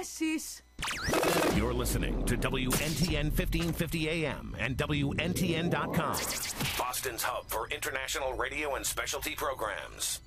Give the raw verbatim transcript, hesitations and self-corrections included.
sis. You're listening to W N T N fifteen fifty A M and W N T N dot com, Boston's hub for international radio and specialty programs.